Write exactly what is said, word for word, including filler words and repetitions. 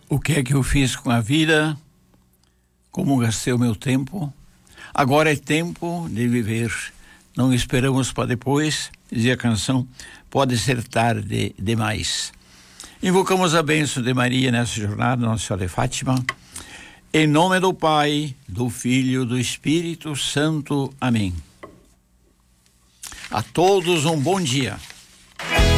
O que é que eu fiz com a vida? Como gastei o meu tempo? Agora é tempo de viver. Não esperamos para depois, dizia a canção, pode ser tarde demais. Invocamos a bênção de Maria nessa jornada, Nossa Senhora de Fátima. Em nome do Pai, do Filho, do Espírito Santo. Amém. A todos um bom dia.